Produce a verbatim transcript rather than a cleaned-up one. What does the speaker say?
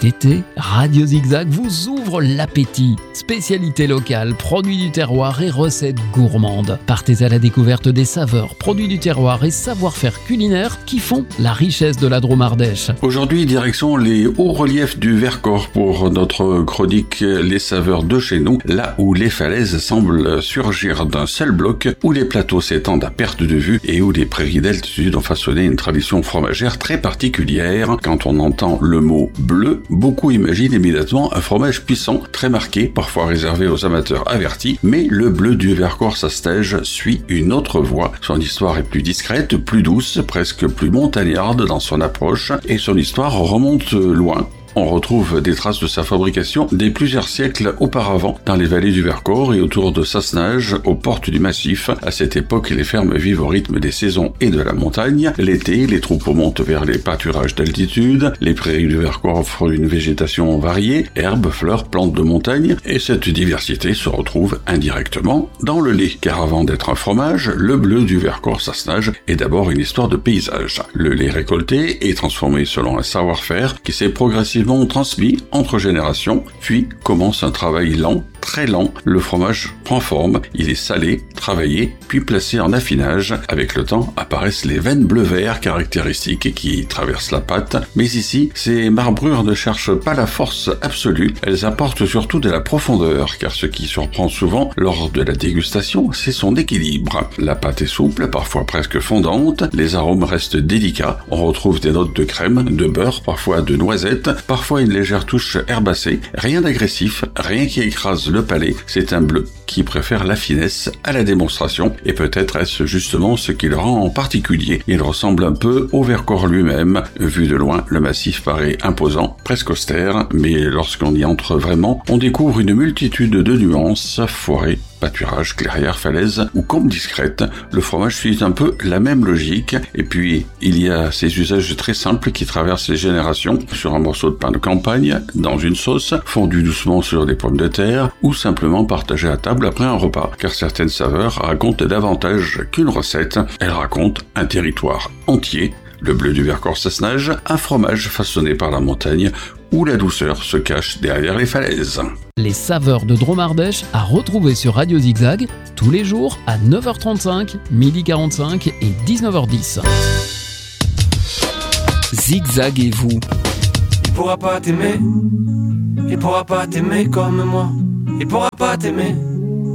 Cet été, Radio Zigzag vous ouvre l'appétit. Spécialités locales, produits du terroir et recettes gourmandes. Partez à la découverte des saveurs, produits du terroir et savoir-faire culinaire qui font la richesse de la Drôme Ardèche. Aujourd'hui, direction les hauts reliefs du Vercors pour notre chronique Les saveurs de chez nous, là où les falaises semblent surgir d'un seul bloc, où les plateaux s'étendent à perte de vue et où les prairies d'altitude ont façonné une tradition fromagère très particulière. Quand on entend le mot bleu, beaucoup imaginent immédiatement un fromage puissant, très marqué, parfois réservé aux amateurs avertis, mais le bleu du Vercors-Sastège suit une autre voie. Son histoire est plus discrète, plus douce, presque plus montagnarde dans son approche, et son histoire remonte loin. On retrouve des traces de sa fabrication dès plusieurs siècles auparavant dans les vallées du Vercors et autour de Sassenage, aux portes du massif. À cette époque, les fermes vivent au rythme des saisons et de la montagne. L'été, les troupeaux montent vers les pâturages d'altitude. Les prairies du Vercors offrent une végétation variée, herbes, fleurs, plantes de montagne, et cette diversité se retrouve indirectement dans le lait. Car avant d'être un fromage, le bleu du Vercors-Sassenage est d'abord une histoire de paysage. Le lait récolté est transformé selon un savoir-faire qui s'est progressivement transmis entre générations, puis commence un travail lent, très lent. Le fromage prend forme, il est salé, travaillé, puis placé en affinage. Avec le temps apparaissent les veines bleu-vert caractéristiques qui traversent la pâte. Mais ici, ces marbrures ne cherchent pas la force absolue, elles apportent surtout de la profondeur, car ce qui surprend souvent lors de la dégustation, c'est son équilibre. La pâte est souple, parfois presque fondante, les arômes restent délicats, on retrouve des notes de crème, de beurre, parfois de noisettes, parfois une légère touche herbacée, rien d'agressif, rien qui écrase le palais. C'est un bleu qui préfère la finesse à la démonstration, et peut-être est-ce justement ce qui le rend en particulier. Il ressemble un peu au Vercors lui-même. Vu de loin, le massif paraît imposant, presque austère, mais lorsqu'on y entre vraiment, on découvre une multitude de nuances, forêts, pâturages, clairières, falaises ou combes discrètes. Le fromage suit un peu la même logique, et puis il y a ces usages très simples qui traversent les générations, sur un morceau de pain de campagne, dans une sauce, fondu doucement sur des pommes de terre, ou simplement partagé à table après un repas, car certaines saveurs racontent davantage qu'une recette, elles racontent un territoire entier. Le bleu du Vercors-Sassenage, un fromage façonné par la montagne, où la douceur se cache derrière les falaises. Les saveurs de Drôme Ardèche à retrouver sur Radio Zigzag tous les jours à neuf heures trente-cinq, midi quarante-cinq et dix-neuf heures dix. Zigzag et vous. Il pourra pas t'aimer, il pourra pas t'aimer comme moi, il pourra pas t'aimer.